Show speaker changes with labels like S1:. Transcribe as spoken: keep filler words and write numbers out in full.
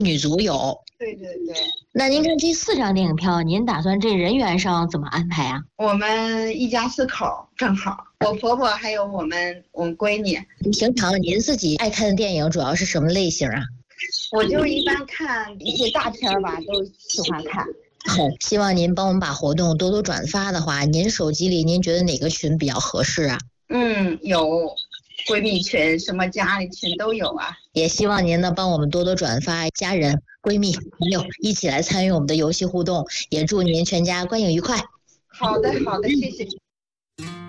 S1: 女足有。
S2: 对对对。
S1: 那您看这四张电影票，您打算这人员上怎么安排啊？
S2: 我们一家四口正好，我婆婆还有我们我们闺女。
S1: 平常您自己爱看的电影主要是什么类型啊？
S2: 我就一般看一些大片吧，都喜欢看。
S1: 好，希望您帮我们把活动多多转发的话，您手机里您觉得哪个群比较合适啊？
S2: 嗯，有闺蜜群、什么家里群都有啊。
S1: 也希望您呢帮我们多多转发，家人、闺蜜、朋友一起来参与我们的游戏互动，也祝您全家观影愉快。
S2: 好的，好的，谢谢。